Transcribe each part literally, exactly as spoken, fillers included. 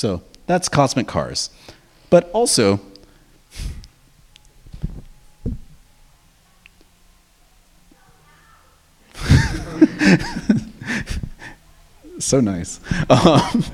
So that's Cosmic Cars. But also, so nice. Um,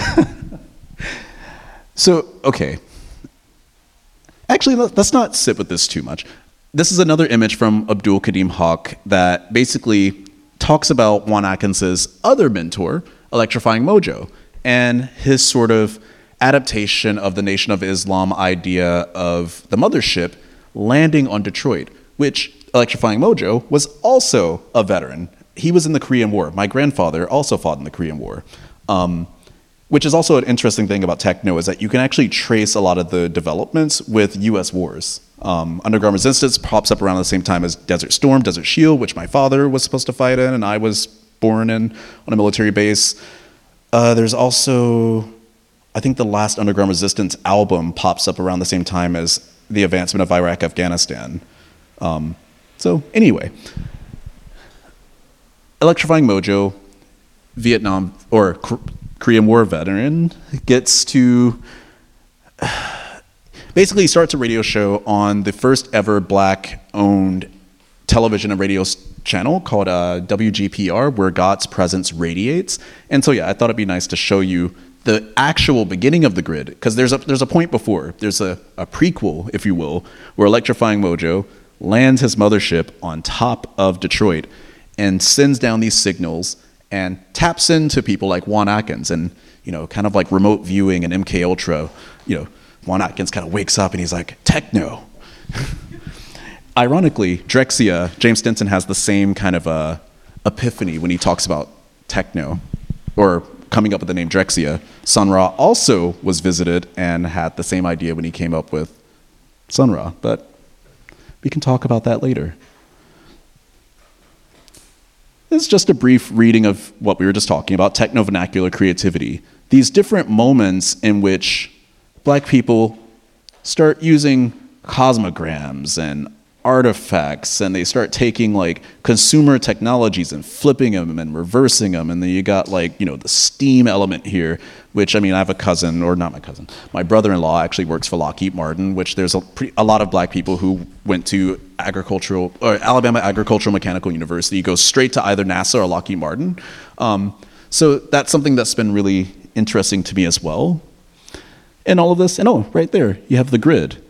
so, okay. Actually, let's not sit with this too much. This is another image from Abdul Kadim Haq that basically talks about Juan Atkins's other mentor, Electrifying Mojo, and his sort of adaptation of the Nation of Islam idea of the mothership landing on Detroit, which Electrifying Mojo was also a veteran. He was in the Korean War. My grandfather also fought in the Korean War. Um, which is also an interesting thing about techno, is that you can actually trace a lot of the developments with U S wars. Um, Underground Resistance pops up around the same time as Desert Storm, Desert Shield, which my father was supposed to fight in and I was born in on a military base. Uh, there's also, I think the last Underground Resistance album pops up around the same time as the advancement of Iraq, Afghanistan. Um, so anyway, Electrifying Mojo, Vietnam, or Korean War veteran, gets to basically starts a radio show on the first ever black-owned television and radio channel called uh, W G P R, Where God's Presence Radiates. And so yeah, I thought it'd be nice to show you the actual beginning of the grid, because there's a there's a point before, there's a, a prequel, if you will, where Electrifying Mojo lands his mothership on top of Detroit and sends down these signals and taps into people like Juan Atkins, and, you know, kind of like remote viewing and M K Ultra, you know, Juan Atkins kind of wakes up and he's like, techno. Ironically, Drexcia, James Stinson has the same kind of uh, epiphany when he talks about techno, or coming up with the name Drexcia. Sun Ra also was visited and had the same idea when he came up with Sun Ra, but we can talk about that later. This is just a brief reading of what we were just talking about, techno-vernacular creativity. These different moments in which black people start using cosmograms and artifacts, and they start taking like consumer technologies and flipping them and reversing them, and then you got like, you know, the STEAM element here, which, I mean, I have a cousin, or not my cousin, my brother-in-law actually works for Lockheed Martin, which there's a, pretty, a lot of black people who went to agricultural, or Alabama Agricultural Mechanical University, go straight to either NASA or Lockheed Martin. Um, so that's something that's been really interesting to me as well. And all of this, and oh, right there, you have the grid.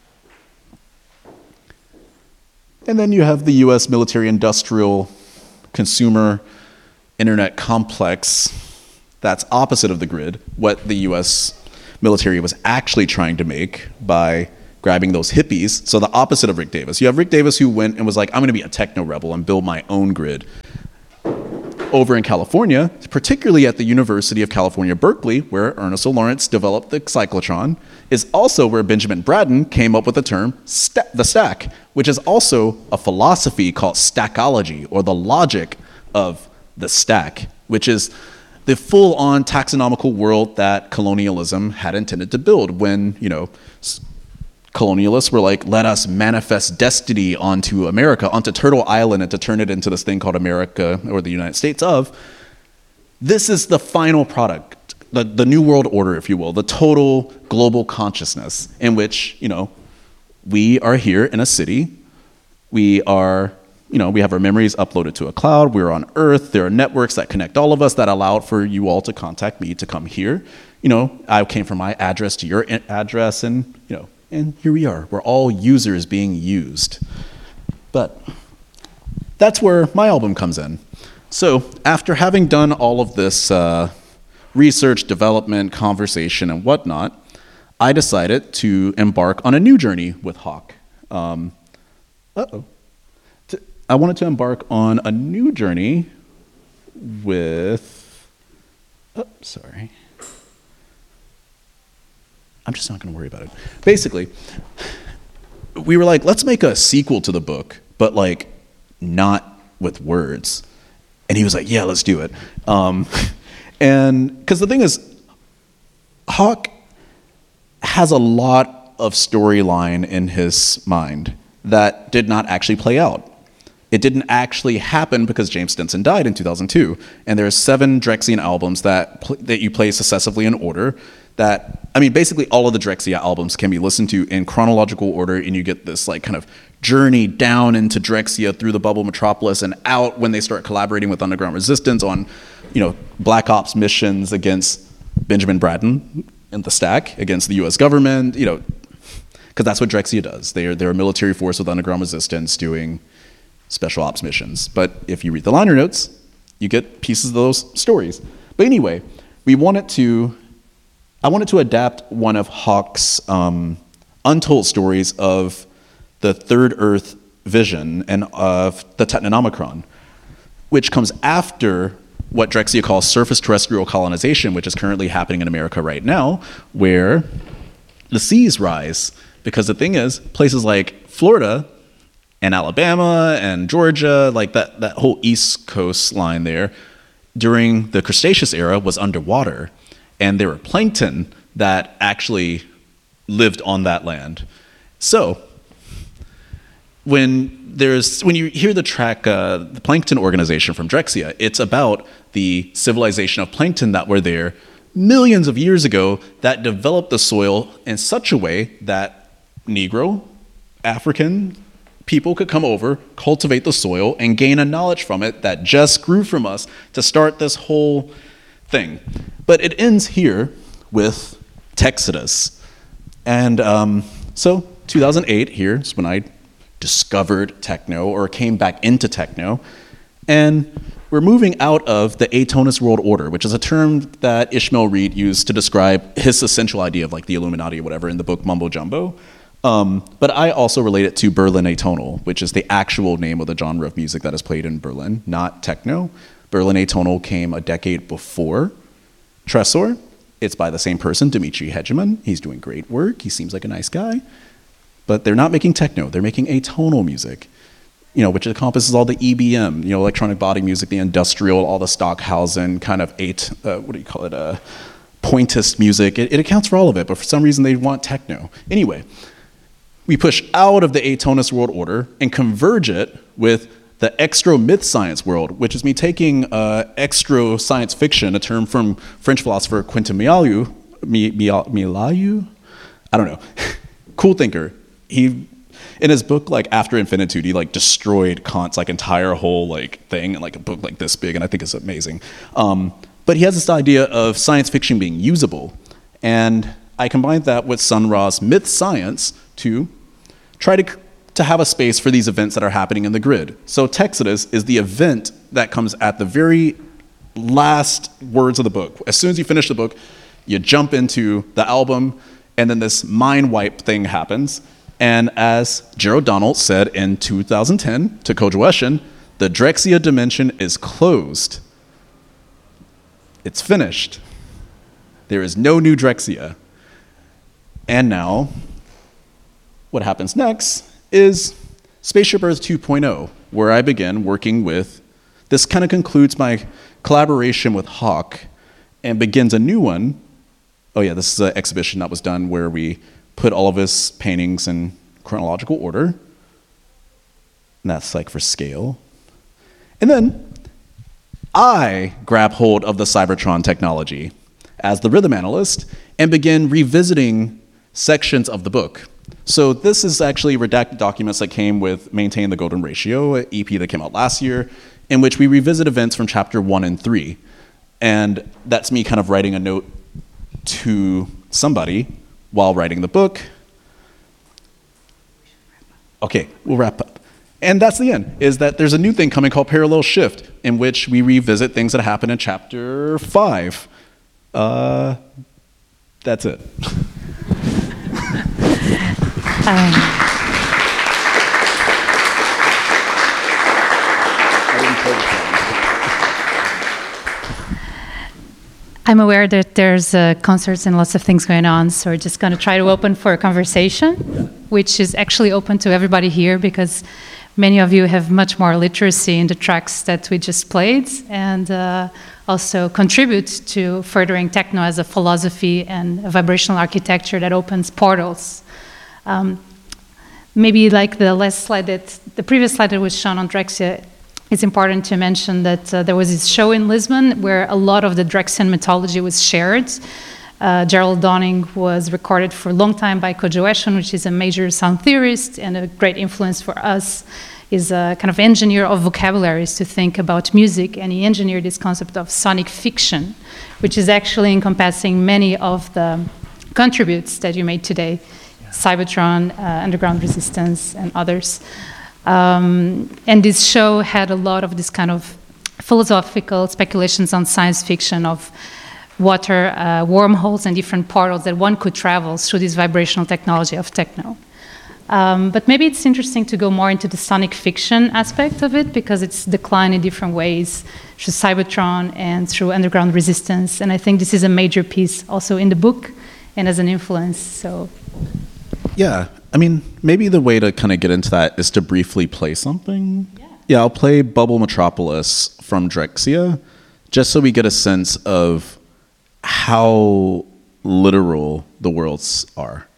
And then you have the U S military industrial consumer internet complex that's opposite of the grid, what the U S military was actually trying to make by grabbing those hippies. So the opposite of Rick Davis. You have Rick Davis who went and was like, I'm going to be a techno rebel and build my own grid. Over in California, particularly at the University of California, Berkeley, where Ernesto Lawrence developed the cyclotron, is also where Benjamin Braden came up with the term sta- the stack, which is also a philosophy called stackology, or the logic of the stack, which is the full-on taxonomical world that colonialism had intended to build when, you know, colonialists were like, let us manifest destiny onto America, onto Turtle Island, and to turn it into this thing called America, or the United States of. This is the final product, the, the new world order, if you will, the total global consciousness in which, you know, we are here in a city. We are, you know, we have our memories uploaded to a cloud. We're on Earth. There are networks that connect all of us that allowed for you all to contact me to come here. You know, I came from my address to your address, and, you know, and here we are. We're all users being used. But that's where my album comes in. So after having done all of this uh, research, development, conversation, and whatnot, I decided to embark on a new journey with Haq. Um, uh-oh. To, I wanted to embark on a new journey with... Oh, sorry. I'm just not going to worry about it. Basically, we were like, let's make a sequel to the book, but like not with words. And he was like, yeah, let's do it. Um, and because the thing is, Haq has a lot of storyline in his mind that did not actually play out. It didn't actually happen because James Stinson died in two thousand two. And there are seven Drexian albums that pl- that you play successively in order. That, I mean, basically all of the Drexciya albums can be listened to in chronological order, and you get this like kind of journey down into Drexciya through the bubble metropolis and out when they start collaborating with Underground Resistance on, you know, Black Ops missions against Benjamin Braddon in the Stack, against the U S government, you know, because that's what Drexciya does. They're, they're a military force with Underground Resistance doing special ops missions. But if you read the liner notes, you get pieces of those stories. But anyway, we wanted to, I wanted to adapt one of Hawke's um, untold stories of the Third Earth vision and of the Technonomicron, which comes after what Drexciya calls surface terrestrial colonization, which is currently happening in America right now, where the seas rise. Because the thing is, places like Florida and Alabama and Georgia, like that, that whole East Coast line there, during the Cretaceous era was underwater. And there were plankton that actually lived on that land. So when there's when you hear the track uh, the Plankton Organization from Drexciya, it's about the civilization of plankton that were there millions of years ago that developed the soil in such a way that Negro, African people could come over, cultivate the soil, and gain a knowledge from it that just grew from us to start this whole thing. But it ends here with Texodus. And um, so two thousand eight here is when I discovered techno, or came back into techno. And we're moving out of the Atonist world order, which is a term that Ishmael Reed used to describe his essential idea of like the Illuminati or whatever in the book Mumbo Jumbo. Um, but I also relate it to Berlin atonal, which is the actual name of the genre of music that is played in Berlin, not techno. Berlin atonal came a decade before Tresor. It's by the same person, Dimitri Hegeman. He's doing great work. He seems like a nice guy. But they're not making techno. They're making atonal music, you know, which encompasses all the E B M, you know, electronic body music, the industrial, all the Stockhausen kind of eight, uh, what do you call it, uh, pointist music. It, it accounts for all of it, but for some reason they want techno. Anyway, we push out of the atonist world order and converge it with the extro myth science world, which is me taking uh, extro science fiction, a term from French philosopher Quentin Mialu, Mi, Mi, Mialu? I don't know. Cool thinker. He, in his book, like After Infinitude, he like destroyed Kant's like entire whole like thing in like a book like this big, and I think it's amazing. Um, but he has this idea of science fiction being usable, and I combined that with Sun Ra's myth science to try to to have a space for these events that are happening in the grid. So Texodus is the event that comes at the very last words of the book. As soon as you finish the book, you jump into the album, and then this mind wipe thing happens. And as Gerald Donald said in two thousand ten to Kojo Eshin, the Drexciya dimension is closed. It's finished. There is no new Drexciya. And now, what happens next is Spaceship Earth two point oh, where I begin working with, this kind of concludes my collaboration with Hawke and begins a new one. Oh yeah, this is an exhibition that was done where we put all of his paintings in chronological order. And that's like for scale. And then I grab hold of the Cybertron technology as the rhythm analyst and begin revisiting sections of the book. So this is actually redacted documents that came with Maintain the Golden Ratio, an E P that came out last year, in which we revisit events from chapter one and three. And that's me kind of writing a note to somebody while writing the book. Okay, we'll wrap up. And that's the end, is that there's a new thing coming called Parallel Shift, in which we revisit things that happen in chapter five. Uh, that's it. um. I'm aware that there's uh, concerts and lots of things going on, so we're just going to try to open for a conversation, which is actually open to everybody here because many of you have much more literacy in the tracks that we just played and uh, also contribute to furthering techno as a philosophy and a vibrational architecture that opens portals. Um, maybe like the last slide that the previous slide that was shown on Drexciya, it's important to mention that uh, there was this show in Lisbon where a lot of the Drexciyan mythology was shared. Uh, Gerald Downing was recorded for a long time by Kojo Eshon, which is a major sound theorist and a great influence for us. Is a kind of engineer of vocabularies to think about music, and he engineered this concept of sonic fiction, which is actually encompassing many of the contributes that you made today, yeah. Cybotron, uh, Underground Resistance, and others. Um, and this show had a lot of this kind of philosophical speculations on science fiction of water, uh, wormholes, and different portals that one could travel through this vibrational technology of techno. Um, but maybe it's interesting to go more into the sonic fiction aspect of it, because it's declined in different ways through Cybotron and through Underground Resistance. And I think this is a major piece also in the book and as an influence. So, yeah, I mean, maybe the way to kind of get into that is to briefly play something. Yeah, yeah I'll play Bubble Metropolis from Drexciya, just so we get a sense of how literal the worlds are.